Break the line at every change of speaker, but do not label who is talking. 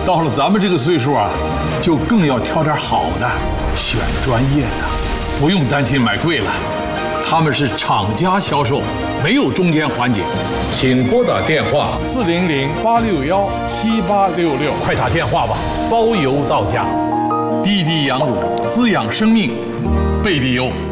到了咱们这个岁数啊，就更要挑点好的，选专业的，不用担心买贵了。他们是厂家销售，没有中间环节。请拨打电话400-861-7866，快打电话吧，包邮到家。滴滴羊乳滋养生命，贝利优。